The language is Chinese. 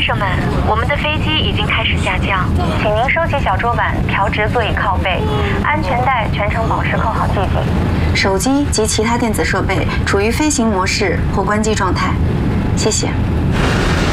生们，我们的飞机已经开始下降，请您收起小桌板，调直座椅靠背，安全带全程保持扣好系紧。手机及其他电子设备处于飞行模式或关机状态。谢谢。